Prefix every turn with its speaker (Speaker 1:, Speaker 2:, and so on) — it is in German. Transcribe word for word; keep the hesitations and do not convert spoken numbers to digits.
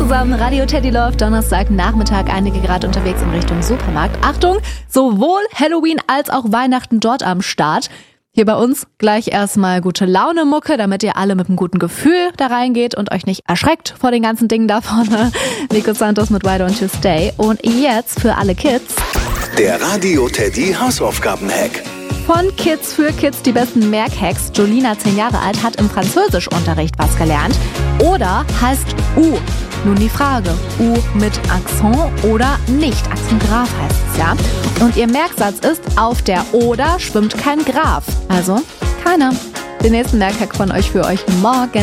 Speaker 1: zusammen, Radio Teddy Love, Donnerstag Nachmittag, einige gerade unterwegs in Richtung Supermarkt. Achtung, sowohl Halloween als auch Weihnachten dort am Start. Hier bei uns gleich erstmal gute Laune Mucke, damit ihr alle mit einem guten Gefühl da reingeht und euch nicht erschreckt vor den ganzen Dingen da vorne. Nico Santos mit Why Don't You Stay. Und jetzt für alle Kids
Speaker 2: der Radio Teddy Hausaufgaben-Hack.
Speaker 1: Von Kids für Kids die besten Merkhacks. Jolina, zehn Jahre alt, hat im Französischunterricht was gelernt. Oder heißt U. Nun die Frage, U mit Akzent oder nicht? Akzent Graf heißt es ja. Und ihr Merksatz ist, auf der Oder schwimmt kein Graf. Also keiner. Den nächsten Merkhack von euch für euch morgen.